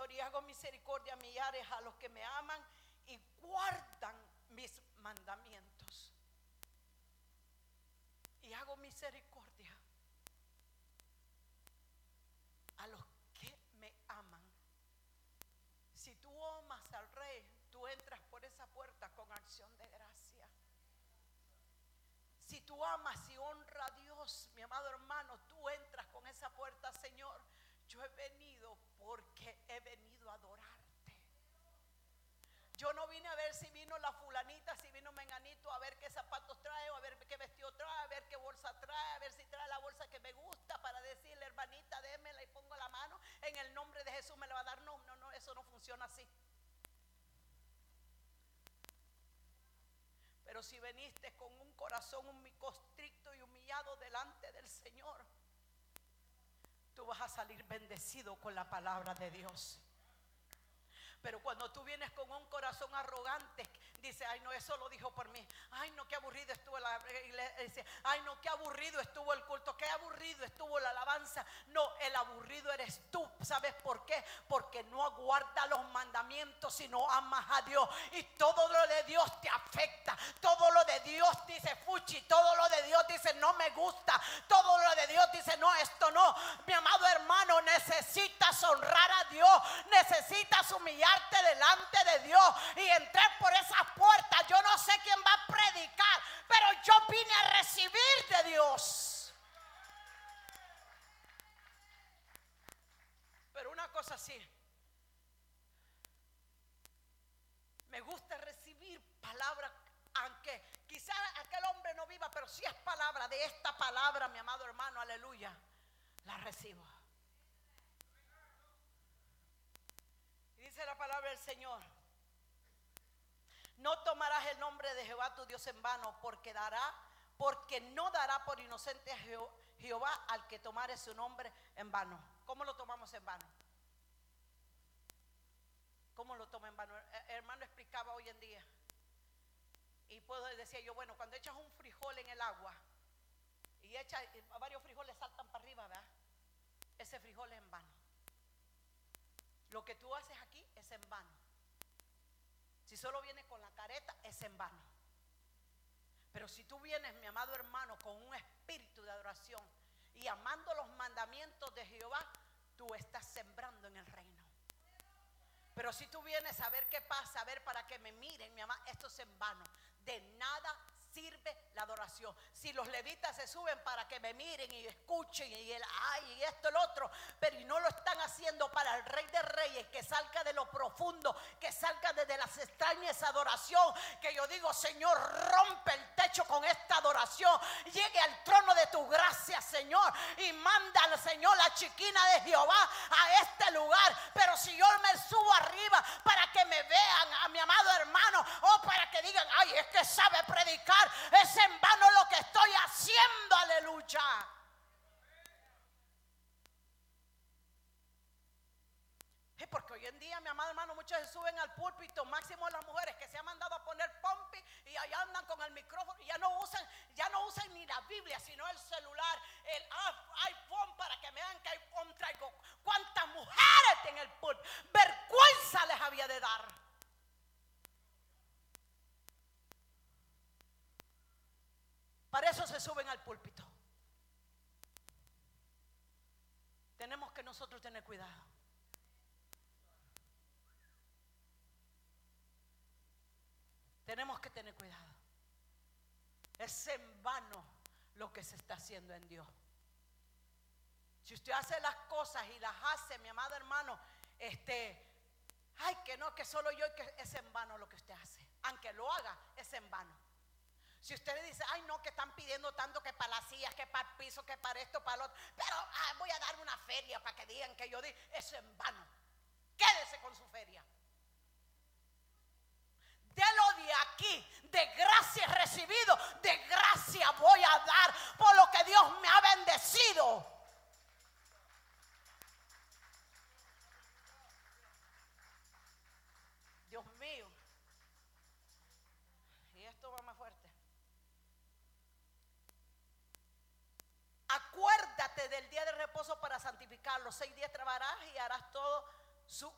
Señor, y hago misericordia millares a los que me aman y guardan mis mandamientos. Y hago misericordia a los que me aman. Si tú amas al Rey, tú entras por esa puerta con acción de gracia. Si tú amas y honras a Dios, mi amado hermano, tú entras con esa puerta. Señor, yo he venido porque he venido a adorarte. Yo no vine a ver si vino la fulanita, si vino menganito, a ver qué zapatos trae, o a ver qué vestido trae, a ver qué bolsa trae, a ver si trae la bolsa que me gusta para decirle, hermanita, démela y pongo la mano, en el nombre de Jesús me la va a dar. No, no, no, eso no funciona así. Pero si veniste con un corazón constricto y humillado delante del Señor, tú vas a salir bendecido con la palabra de Dios. Pero cuando tú vienes con un corazón arrogante, dice, ay no, eso lo dijo por mí. Ay no, qué aburrido estuvo la iglesia. Dice, ay no, qué aburrido estuvo el culto, qué aburrido estuvo la alabanza. No, el aburrido eres tú. ¿Sabes por qué? Porque no aguardas los mandamientos, sino amas a Dios. Y todo lo de Dios te afecta. Todo lo de Dios dice fuchi. Todo lo de Dios dice no me gusta. Todo lo de Dios dice no, esto no. Mi amado hermano, necesitas honrar a Dios. Necesitas humillarte delante de Dios y entrar por esas puertas. Yo no sé quién va a predicar, pero yo vine a recibir de Dios. Pero una cosa sí, me gusta recibir palabra, aunque quizás aquel hombre no viva, pero si es palabra, de esta palabra, mi amado hermano, aleluya, la recibo. Dice la palabra del Señor: no tomarás el nombre de Jehová tu Dios en vano, porque no dará por inocente a Jehová al que tomare su nombre en vano. ¿Cómo lo tomamos en vano? ¿Cómo lo toma en vano? Hermano explicaba hoy en día, y decía yo, bueno, cuando echas un frijol en el agua y varios frijoles saltan para arriba, ¿verdad? Ese frijol es en vano. Lo que tú haces aquí es en vano. Si solo vienes con la careta, es en vano. Pero si tú vienes, mi amado hermano, con un espíritu de adoración y amando los mandamientos de Jehová, tú estás sembrando en el reino. Pero si tú vienes a ver qué pasa, a ver para que me miren, mi amado, esto es en vano. De nada sirve la adoración. Si los levitas se suben para que me miren y escuchen y esto, el otro, pero y no lo están haciendo para el Rey de Reyes, que salga de lo profundo, que salga desde las extrañas esa adoración, que yo digo, Señor, rompe el techo con esta adoración, llegue al trono de tu gracia, Señor, y manda al Señor la chiquina de Jehová a este lugar. Pero si yo me subo arriba para que me vean, a mi amado hermano, o para que digan, ay, es que sabe predicar, es en vano lo que estoy haciendo, aleluya. Es porque hoy en día, mi amado hermano, muchos se suben al púlpito, máximo las mujeres que se han mandado a poner pompi y allá andan con el micrófono y ya no usan ni la Biblia, sino el celular, el iPhone, para que me vean que iPhone traigo. ¿Cuántas mujeres en el púlpito? Vergüenza les había de dar. Para eso se suben al púlpito. Tenemos que nosotros tener cuidado. Tenemos que tener cuidado. Es en vano lo que se está haciendo en Dios. Si usted hace las cosas y las hace, mi amado hermano, ay, que no, que solo yo, que es en vano lo que usted hace. Aunque lo haga, es en vano. Si usted le dice, ay no, que están pidiendo tanto, que para las sillas, que para el piso, que para esto, para lo otro, pero voy a darme una feria para que digan que yo di, eso es en vano. Quédese con su feria. De lo de aquí, de gracia he recibido, de gracia voy a dar por lo que Dios me ha bendecido. Dios mío. Y esto va más fuerte. Acuérdate del día de reposo para santificarlo. 6 días trabajarás y harás todo su